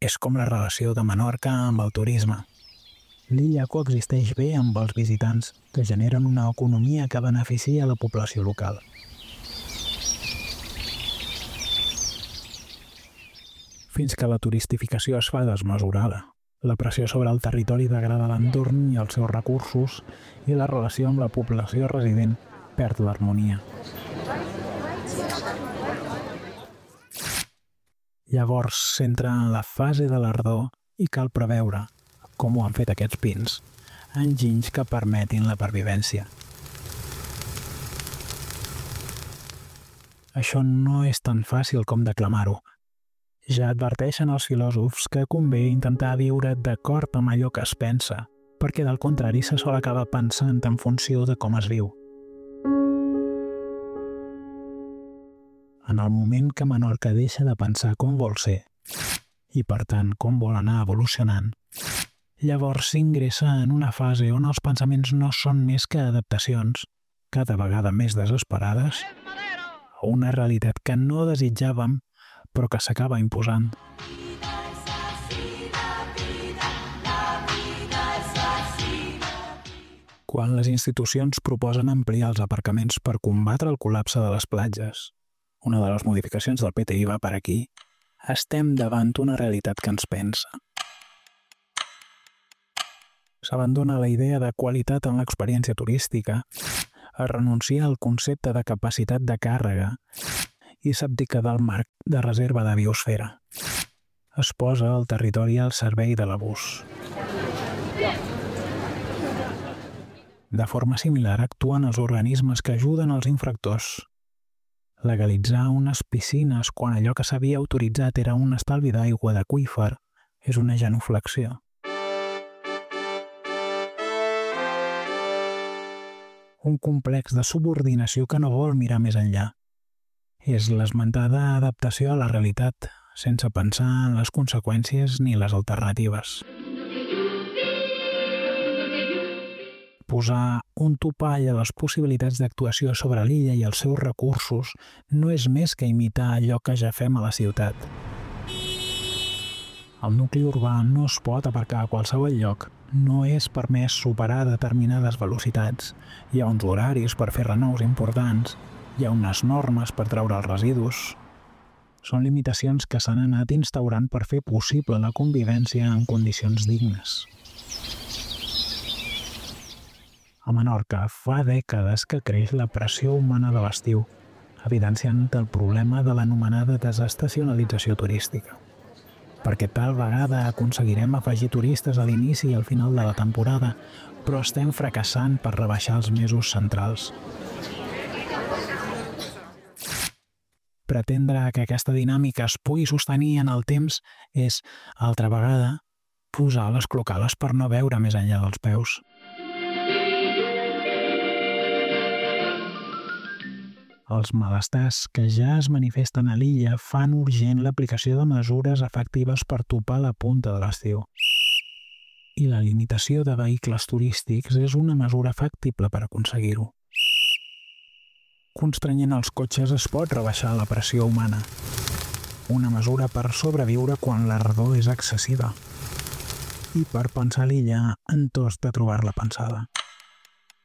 És com la relació de Menorca amb el turisme. L'illa coexisteix bé amb els visitants, que generen una economia que beneficia la població local. Fins que la turistificació es fa desmesurada. La pressió sobre el territori degrada l'entorn i els seus recursos i la relació amb la població resident perd l'harmonia. Llavors s'entra en la fase de l'ardor i cal preveure, com ho han fet aquests pins, enginys que permetin la pervivència. Això no és tan fàcil com declamar-ho. Ja adverteixen els filòsofs que convé intentar viure d'acord amb allò que es pensa, perquè del contrari se sol acabar pensant en funció de com es viu. En el moment que Menorca deixa de pensar com vol ser, i per tant com vol anar evolucionant, llavors s'ingressa en una fase on els pensaments no són més que adaptacions, cada vegada més desesperades, a una realitat que no desitjàvem però que s'acaba imposant. Quan les institucions proposen ampliar els aparcaments per combatre el col·lapse de les platges, una de les modificacions del PTI va per aquí, estem davant una realitat que ens pensa. S'abandona la idea de qualitat en l'experiència turística, es renuncia al concepte de capacitat de càrrega i s'abdica del marc de reserva de biosfera. Es posa el territori al servei de l'abús. De forma similar actuen els organismes que ajuden els infractors. Legalitzar unes piscines quan allò que s'havia autoritzat era un estalvi d'aigua d'aqüífer és una genuflexió. Un complex de subordinació que no vol mirar més enllà. És l'esmentada adaptació a la realitat, sense pensar en les conseqüències ni les alternatives. Posar un topall a les possibilitats d'actuació sobre l'illa i els seus recursos no és més que imitar allò que ja fem a la ciutat. El nucli urbà no es pot aparcar a qualsevol lloc. No és permès superar determinades velocitats. Hi ha uns horaris per fer renous importants. Hi ha unes normes per treure els residus. Són limitacions que s'han anat instaurant per fer possible la convivència en condicions dignes. A Menorca fa dècades que creix la pressió humana de l'estiu, evidenciant el problema de l'anomenada desestacionalització turística. Perquè tal vegada aconseguirem afegir turistes a l'inici i al final de la temporada, però estem fracassant per rebaixar els mesos centrals. Pretendre que aquesta dinàmica es pugui sostenir en el temps és, altra vegada, posar les clocales per no veure més enllà dels peus. Els malestars que ja es manifesten a l'illa fan urgent l'aplicació de mesures efectives per topar la punta de l'estiu. I la limitació de vehicles turístics és una mesura factible per aconseguir-ho. Constrenyent els cotxes es pot rebaixar la pressió humana. Una mesura per sobreviure quan l'ardor és excessiva. I per pensar l'illa en tos de trobar-la pensada.